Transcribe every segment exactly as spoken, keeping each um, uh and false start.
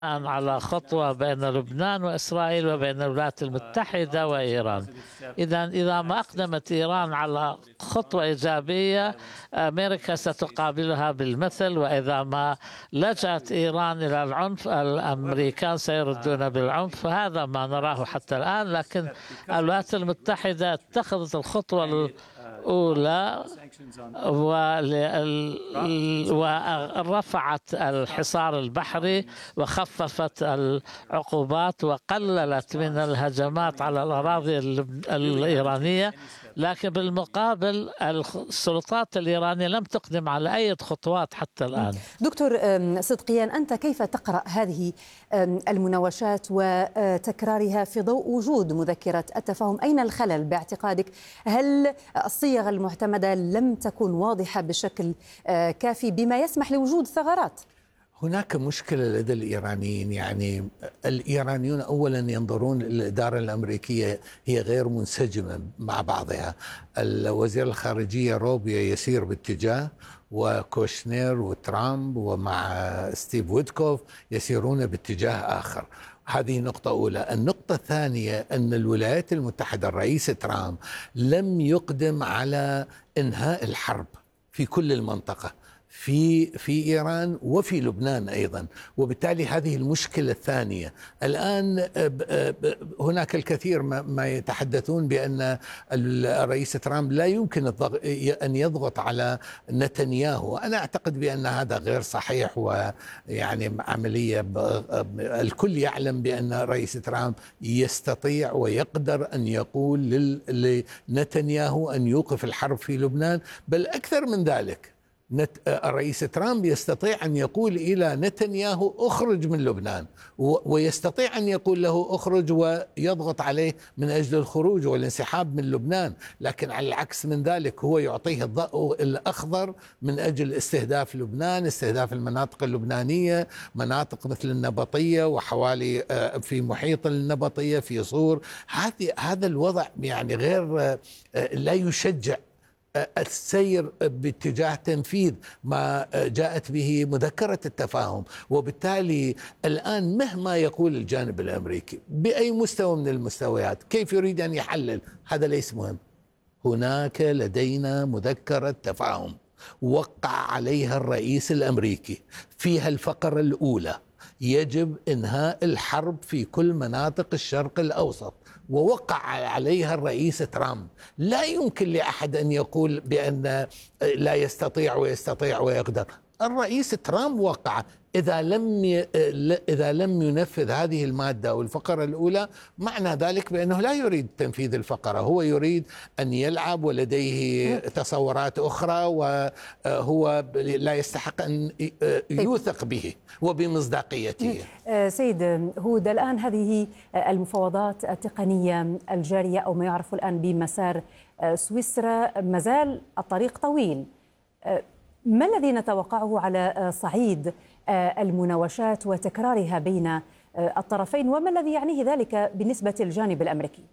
على خطوة بين لبنان وإسرائيل وبين الولايات المتحدة وإيران. إذا إذا ما أقدمت إيران على خطوة إيجابية، أمريكا ستقابلها بالمثل، وإذا ما لجأت إيران إلى العنف، الأمريكان سيردون بالعنف. فهذا ما نراه حتى الآن. لكن الولايات المتحدة اتخذت الخطوة الأولى ورفعت الحصار البحري وخففت العقوبات وقللت من الهجمات على الأراضي الإيرانية. لكن بالمقابل السلطات الإيرانية لم تقدم على أي خطوات حتى الآن. دكتور صدقيان، أنت كيف تقرأ هذه المناوشات وتكرارها في ضوء وجود مذكرة التفاهم؟ أين الخلل باعتقادك؟ هل الصيغ المعتمدة لم تكن واضحة بشكل كافي بما يسمح لوجود ثغرات؟ هناك مشكلة لدى الإيرانيين. يعني الإيرانيون أولا ينظرون الإدارة الأمريكية هي غير منسجمة مع بعضها. الوزير الخارجية روبيو يسير باتجاه، وكوشنير وترامب ومع ستيف ويتكوف يسيرون باتجاه آخر. هذه نقطة أولى. النقطة الثانية أن الولايات المتحدة الرئيس ترامب لم يقدم على إنهاء الحرب في كل المنطقة، في في إيران وفي لبنان أيضا، وبالتالي هذه المشكلة الثانية. الآن هناك الكثير ما يتحدثون بأن الرئيس ترامب لا يمكن أن يضغط على نتنياهو. أنا أعتقد بأن هذا غير صحيح، ويعني عملية الكل يعلم بأن الرئيس ترامب يستطيع ويقدر أن يقول لنتنياهو أن يوقف الحرب في لبنان، بل أكثر من ذلك الرئيس ترامب يستطيع أن يقول إلى نتنياهو أخرج من لبنان، ويستطيع أن يقول له أخرج ويضغط عليه من أجل الخروج والانسحاب من لبنان. لكن على العكس من ذلك هو يعطيه الضوء الأخضر من أجل استهداف لبنان، استهداف المناطق اللبنانية، مناطق مثل النبطية وحوالي في محيط النبطية في صور. هذا الوضع يعني غير لا يشجع السير باتجاه تنفيذ ما جاءت به مذكرة التفاهم. وبالتالي الآن مهما يقول الجانب الأمريكي بأي مستوى من المستويات كيف يريد أن يحلل، هذا ليس مهم. هناك لدينا مذكرة تفاهم وقع عليها الرئيس الأمريكي، فيها الفقرة الأولى يجب إنهاء الحرب في كل مناطق الشرق الأوسط، ووقع عليها الرئيس ترامب. لا يمكن لأحد أن يقول بأن لا يستطيع ويستطيع ويقدر. الرئيس ترامب وقع. إذا لم إذا لم ينفذ هذه المادة أو الفقرة الأولى، معنى ذلك بأنه لا يريد تنفيذ الفقرة، هو يريد أن يلعب ولديه تصورات أخرى، وهو لا يستحق أن يوثق به وبمصداقيته. سيد هود، الآن هذه المفاوضات التقنية الجارية أو ما يعرف الآن بمسار سويسرا مازال الطريق طويل. ما الذي نتوقعه على صعيد المناوشات وتكرارها بين الطرفين، وما الذي يعنيه ذلك بالنسبة للجانب الأمريكي؟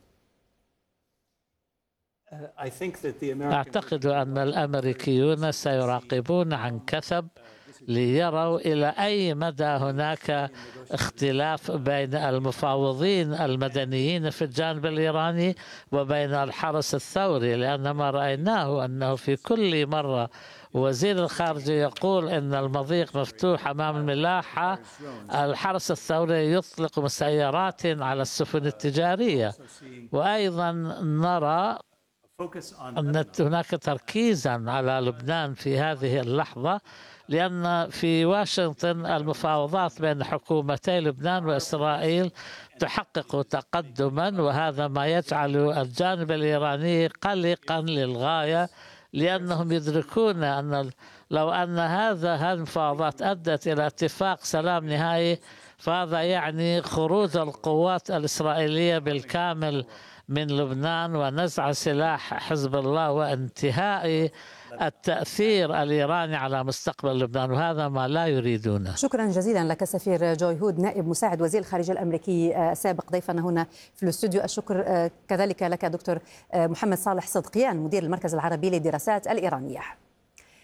أعتقد أن الأمريكيون سيراقبون عن كثب ليروا إلى أي مدى هناك اختلاف بين المفاوضين المدنيين في الجانب الإيراني وبين الحرس الثوري، لأن ما رأيناه أنه في كل مرة وزير الخارجية يقول إن المضيق مفتوح أمام الملاحة، الحرس الثوري يطلق مسيرات على السفن التجارية. وأيضا نرى أن هناك تركيزا على لبنان في هذه اللحظة، لأن في واشنطن المفاوضات بين حكومتي لبنان وإسرائيل تحقق تقدما، وهذا ما يجعل الجانب الإيراني قلقا للغاية، لأنهم يدركون أن لو أن هذا هذه المفاوضات أدت إلى اتفاق سلام نهائي، فهذا يعني خروج القوات الإسرائيلية بالكامل من لبنان ونزع سلاح حزب الله وانتهاء التأثير الإيراني على مستقبل لبنان، وهذا ما لا يريدونه. شكرا جزيلا لك سفير جوي هود، نائب مساعد وزير الخارجية الأمريكي سابق، ضيفنا هنا في الاستوديو. الشكر كذلك لك دكتور محمد صالح صدقيان، مدير المركز العربي للدراسات الإيرانية.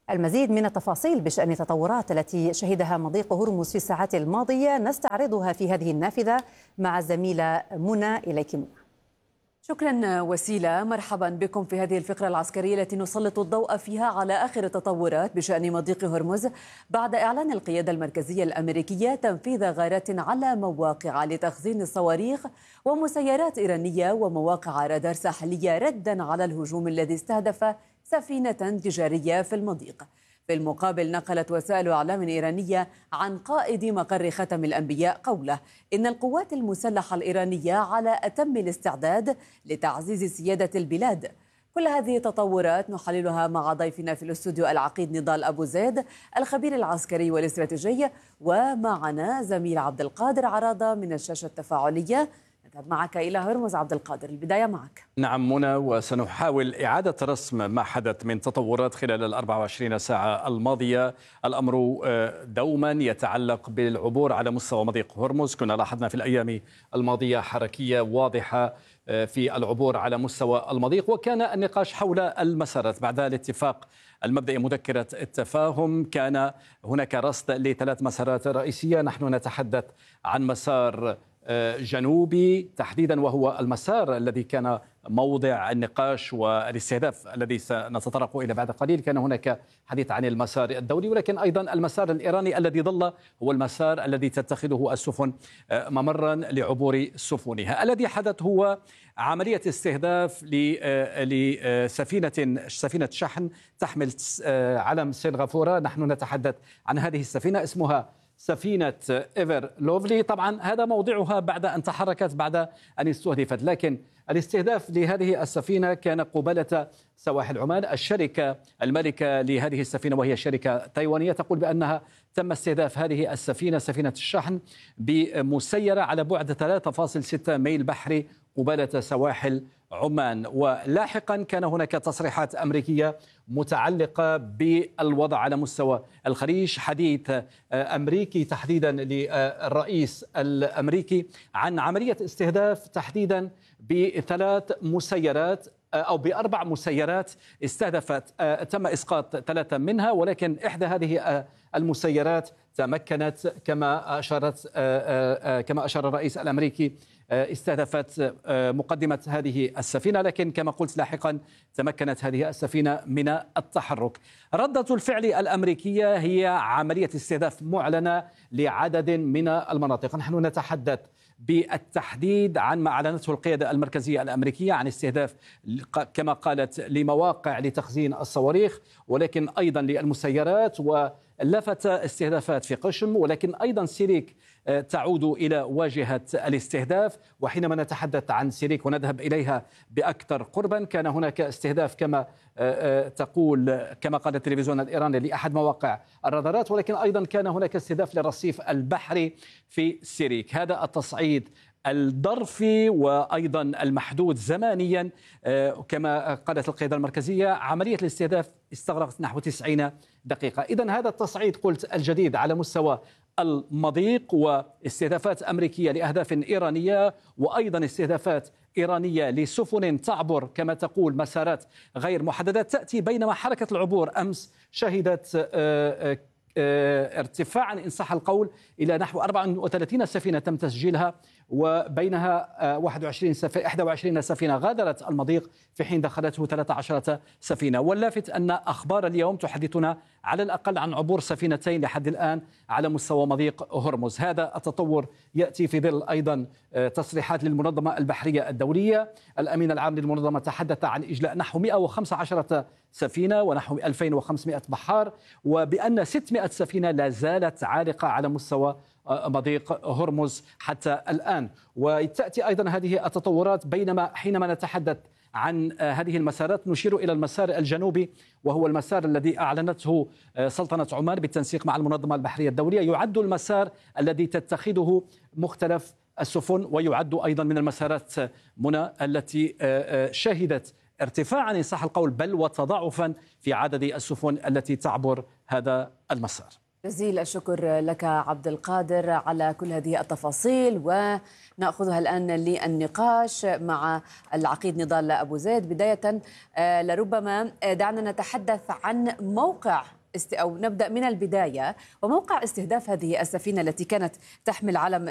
المزيد من التفاصيل بشأن التطورات التي شهدها مضيق هرمز في الساعات الماضية نستعرضها في هذه النافذة مع الزميلة منى. إليك منى. شكرا وسيلة، مرحبا بكم في هذه الفقرة العسكرية التي نسلط الضوء فيها على آخر التطورات بشأن مضيق هرمز بعد إعلان القيادة المركزية الأمريكية تنفيذ غارات على مواقع لتخزين الصواريخ ومسيرات إيرانية ومواقع رادار ساحلية ردا على الهجوم الذي استهدف سفينة تجارية في المضيق. في المقابل نقلت وسائل إعلام إيرانية عن قائد مقر ختم الأنبياء قوله إن القوات المسلحة الإيرانية على أتم الاستعداد لتعزيز سيادة البلاد. كل هذه التطورات نحللها مع ضيفنا في الاستوديو العقيد نضال أبو زيد الخبير العسكري والاستراتيجي، ومعنا زميل عبد القادر عراضة من الشاشة التفاعلية. نذهب معك إلى هرمز. عبد القادر، البداية معك. نعم منى، وسنحاول إعادة رسم ما حدث من تطورات خلال الأربع وعشرين ساعة الماضية. الأمر دوما يتعلق بالعبور على مستوى مضيق هرمز. كنا لاحظنا في الأيام الماضية حركية واضحة في العبور على مستوى المضيق، وكان النقاش حول المسارات. بعد الاتفاق المبدئي مذكرة التفاهم كان هناك رصد لثلاث مسارات رئيسية. نحن نتحدث عن مسار جنوبي تحديدا، وهو المسار الذي كان موضع النقاش والاستهداف الذي سنتطرق إلى بعد قليل. كان هناك حديث عن المسار الدولي، ولكن أيضا المسار الإيراني الذي ظل هو المسار الذي تتخذه السفن ممرا لعبور سفنها. الذي حدث هو عملية استهداف لسفينة سفينة شحن تحمل علم سنغافورة. نحن نتحدث عن هذه السفينة، اسمها سفينة إيفر لوفلي. طبعا هذا موضعها بعد أن تحركت، بعد أن استهدفت، لكن الاستهداف لهذه السفينة كان قبالة سواحل عمان. الشركة المالكة لهذه السفينة وهي شركة تايوانية تقول بأنها تم استهداف هذه السفينة سفينة الشحن بمسيرة على بعد ثلاثة فاصلة ستة ميل بحري قبالة سواحل عمان. ولاحقا كان هناك تصريحات أمريكية متعلقة بالوضع على مستوى الخليج، حديث أمريكي تحديدا للرئيس الأمريكي عن عملية استهداف تحديدا بثلاث مسيرات أو بأربع مسيرات استهدفت. تم إسقاط ثلاثة منها، ولكن إحدى هذه المسيرات تمكنت كما أشارت كما أشار الرئيس الأمريكي استهدفت مقدمة هذه السفينة، لكن كما قلت لاحقا تمكنت هذه السفينة من التحرك. ردة الفعل الأمريكية هي عملية استهداف معلنة لعدد من المناطق. نحن نتحدث بالتحديد عن ما أعلنته القيادة المركزية الأمريكية عن استهداف كما قالت لمواقع لتخزين الصواريخ، ولكن أيضا للمسيرات، ولفت استهدافات في قشم، ولكن أيضا سيريك تعود إلى واجهة الاستهداف. وحينما نتحدث عن سيريك ونذهب إليها بأكثر قربا، كان هناك استهداف كما تقول كما قال التلفزيون الإيراني لأحد مواقع الرادارات، ولكن أيضا كان هناك استهداف للرصيف البحري في سيريك. هذا التصعيد الظرفي وأيضا المحدود زمانيا كما قالت القيادة المركزية، عملية الاستهداف استغرقت نحو تسعين دقيقة. إذن هذا التصعيد قلت الجديد على مستوى المضيق، واستهدافات أمريكية لأهداف إيرانية، وأيضا استهدافات إيرانية لسفن تعبر كما تقول مسارات غير محددة تأتي بينما حركة العبور أمس شهدت ارتفاعا إن صح القول إلى نحو أربعة وثلاثين سفينة تم تسجيلها، وبينها واحد وعشرين سفينة إحدى وعشرين سفينة غادرت المضيق في حين دخلته ثلاثة عشر سفينة. واللافت أن أخبار اليوم تحدثنا على الأقل عن عبور سفينتين لحد الآن على مستوى مضيق هرمز. هذا التطور يأتي في ظل أيضا تصريحات للمنظمة البحرية الدولية. الأمين العام للمنظمة تحدث عن إجلاء نحو مئة وخمسة عشر سفينة ونحو ألفين وخمسمئة بحار، وبأن ستمئة سفينة لا زالت عالقة على مستوى مضيق هرمز حتى الآن. وتأتي أيضا هذه التطورات بينما حينما نتحدث عن هذه المسارات نشير إلى المسار الجنوبي، وهو المسار الذي أعلنته سلطنة عمان بالتنسيق مع المنظمة البحرية الدولية. يعد المسار الذي تتخذه مختلف السفن، ويعد أيضا من المسارات منى التي شهدت ارتفاعا إن صح القول بل وتضاعفا في عدد السفن التي تعبر هذا المسار. جزيل الشكر لك عبد القادر على كل هذه التفاصيل، ونأخذها الآن للنقاش مع العقيد نضال أبو زيد. بداية لربما دعنا نتحدث عن موقع أو نبدأ من البداية وموقع استهداف هذه السفينة التي كانت تحمل علم